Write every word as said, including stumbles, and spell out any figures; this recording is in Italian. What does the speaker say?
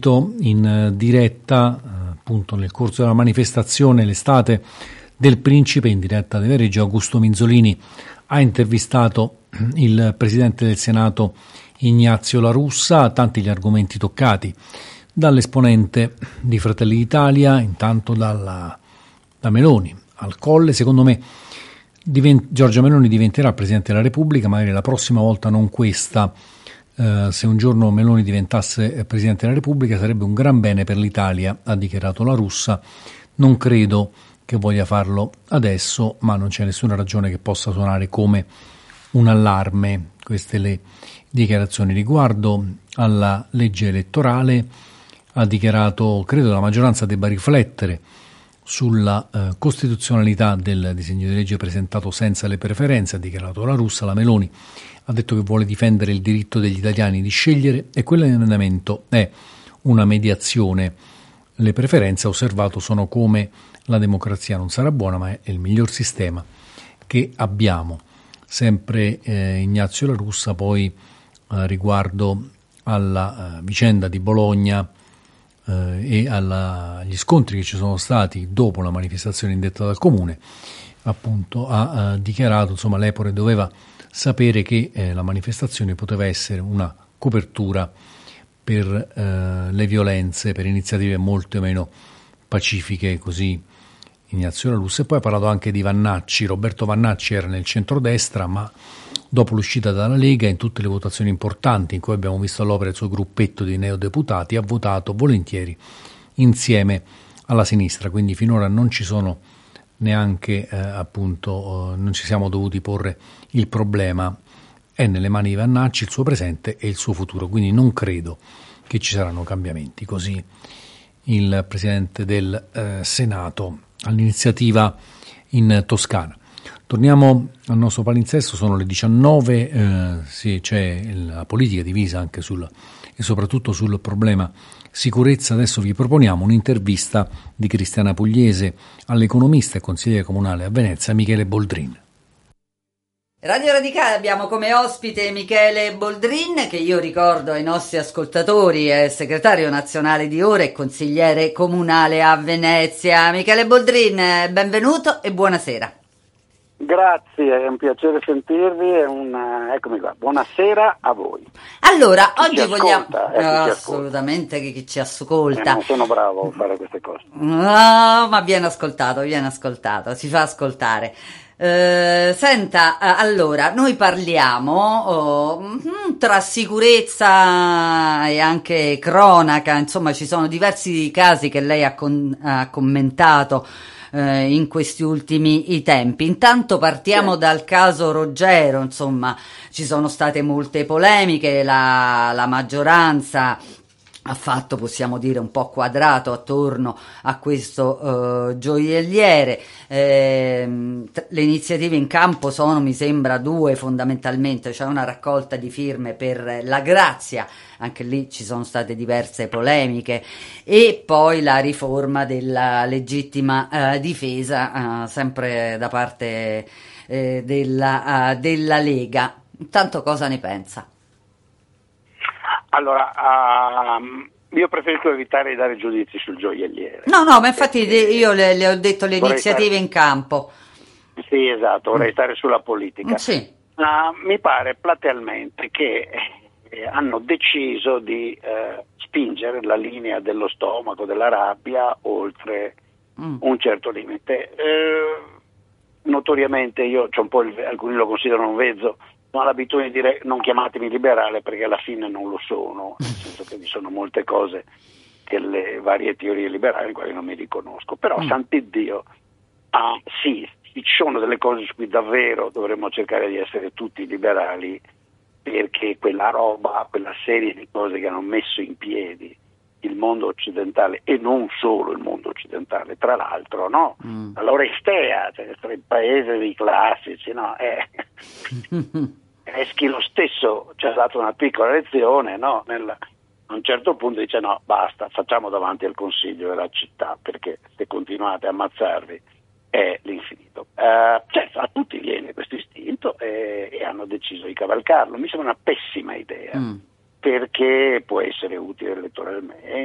sentito in diretta, appunto nel corso della manifestazione L'estate del Principe, in diretta delle Regge, Augusto Minzolini ha intervistato il Presidente del Senato Ignazio La Russa, tanti gli argomenti toccati, dall'esponente di Fratelli d'Italia, intanto dalla, da Meloni al Colle. Secondo me divent- Giorgia Meloni diventerà Presidente della Repubblica, magari la prossima volta, non questa. Uh, se un giorno Meloni diventasse Presidente della Repubblica sarebbe un gran bene per l'Italia, ha dichiarato La Russa. Non credo che voglia farlo adesso, ma non c'è nessuna ragione che possa suonare come un allarme. Queste le dichiarazioni. Riguardo alla legge elettorale, ha dichiarato: credo la maggioranza debba riflettere sulla eh, costituzionalità del disegno di legge presentato senza le preferenze, ha dichiarato La Russa. La Meloni ha detto che vuole difendere il diritto degli italiani di scegliere e quell'emendamento è una mediazione. Le preferenze, ha osservato, sono come la democrazia non sarà buona, ma è il miglior sistema che abbiamo. Sempre eh, Ignazio La Russa, poi eh, riguardo alla eh, vicenda di Bologna eh, e alla, agli scontri che ci sono stati dopo la manifestazione indetta dal Comune, appunto ha eh, dichiarato, insomma, l'Epore doveva sapere che eh, la manifestazione poteva essere una copertura per eh, le violenze, per iniziative molto meno pacifiche, così Ignazio La Russa. E poi ha parlato anche di Vannacci. Roberto Vannacci era nel centrodestra, ma dopo l'uscita dalla Lega, in tutte le votazioni importanti in cui abbiamo visto all'opera il suo gruppetto di neodeputati, ha votato volentieri insieme alla sinistra, quindi finora non ci sono neanche eh, appunto eh, non ci siamo dovuti porre il problema. È nelle mani di Vannacci il suo presente e il suo futuro, quindi non credo che ci saranno cambiamenti. Così il Presidente del eh, Senato all'iniziativa in Toscana. Torniamo al nostro palinsesto, sono le diciannove, eh, sì, c'è la politica divisa anche sul e soprattutto sul problema sicurezza. Adesso vi proponiamo un'intervista di Cristiana Pugliese all'economista e consigliere comunale a Venezia Michele Boldrin. Radio Radicale abbiamo come ospite Michele Boldrin, che io ricordo ai nostri ascoltatori è segretario nazionale di Ora e consigliere comunale a Venezia. Michele Boldrin, benvenuto e buonasera. Grazie, è un piacere sentirvi e un, eccomi qua, buonasera a voi. Allora, chi oggi vogliamo ascolta, eh, chi assolutamente che chi ci ascolta. Eh, non sono bravo a fare queste cose. No, ma viene ascoltato, viene ascoltato, si fa ascoltare. Uh, senta, uh, allora, noi parliamo oh, tra sicurezza e anche cronaca, insomma ci sono diversi casi che lei ha, con, ha commentato uh, in questi ultimi tempi. Intanto partiamo sì. dal caso Roggero, insomma ci sono state molte polemiche, la, la maggioranza ha fatto, possiamo dire, un po' quadrato attorno a questo uh, gioielliere. Eh, le iniziative in campo sono, mi sembra, due fondamentalmente. C'è una raccolta di firme per la grazia, anche lì ci sono state diverse polemiche, e poi la riforma della legittima uh, difesa, uh, sempre da parte uh, della, uh, della Lega. Intanto cosa ne pensa? Allora, um, io preferisco evitare di dare giudizi sul gioielliere. No, no, ma infatti io le, le ho detto le iniziative stare... in campo. Sì, esatto, vorrei mm. stare sulla politica. Sì. Uh, mi pare platealmente che eh, hanno deciso di eh, spingere la linea dello stomaco, della rabbia, oltre mm. un certo limite. Eh, notoriamente io, c'ho un po' il, alcuni lo considerano un vezzo, ho l'abitudine di dire non chiamatemi liberale perché alla fine non lo sono, nel senso che vi sono molte cose che le varie teorie liberali quali non mi riconosco, però mm. sant'Iddio, ah, sì, ci sono delle cose su cui davvero dovremmo cercare di essere tutti liberali, perché quella roba, quella serie di cose che hanno messo in piedi il mondo occidentale, e non solo il mondo occidentale, tra l'altro, no? Mm. L'Orestea, cioè il paese dei classici, no? Eh. Eschi lo stesso ci ha dato una piccola lezione, no? Nel, a un certo punto dice no, basta, facciamo davanti al Consiglio della città, perché se continuate a ammazzarvi è l'infinito. Uh, certo, a tutti viene questo istinto e, e hanno deciso di cavalcarlo. Mi sembra una pessima idea, mm. perché può essere utile elettoralmente.